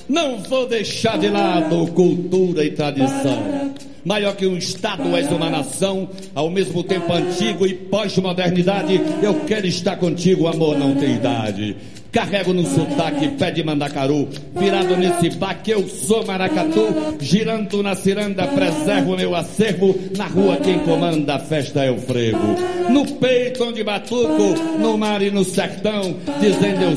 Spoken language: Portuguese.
Não vou deixar de lado cultura e tradição. Maior que um estado, és uma nação, ao mesmo tempo antigo e pós-modernidade. Eu quero estar contigo, amor não tem idade. Carrego no sotaque, pé de mandacaru, virado nesse baque, eu sou maracatu. Girando na ciranda, preservo meu acervo. Na rua quem comanda a festa é o frevo. No peito onde batuco, no mar e no sertão, dizendo eu